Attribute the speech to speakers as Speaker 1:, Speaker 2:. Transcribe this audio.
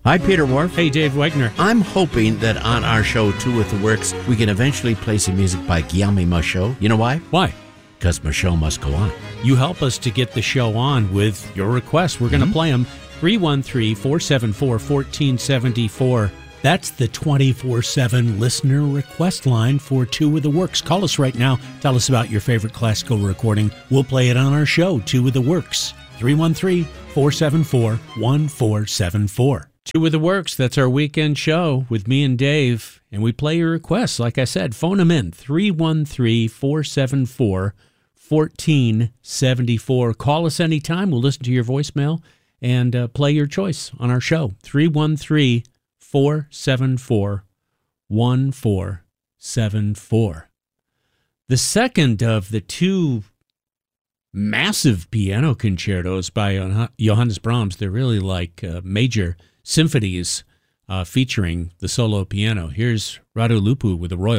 Speaker 1: Hi, Peter Wharf.
Speaker 2: Hey, Dave Wegner.
Speaker 1: I'm hoping that on our show, Two with the Works, we can eventually play some music by Guillaume Michaud. You know why?
Speaker 2: Why?
Speaker 1: Because Michaud must go on.
Speaker 2: You help us to get the show on with your requests. We're going to play them. 313-474-1474. That's the 24/7 listener request line for Two with the Works. Call us right now. Tell us about your favorite classical recording. We'll play it on our show, Two with the Works. 313-474-1474. Two with the Works, that's our weekend show with me and Dave. And we play your requests. Like I said, phone them in. 313-474-1474. Call us anytime. We'll listen to your voicemail and play your choice on our show. 313-474-1474. The second of the two massive piano concertos by Johannes Brahms. They're really like major symphonies featuring the solo piano. Here's Radu Lupu with the Royal.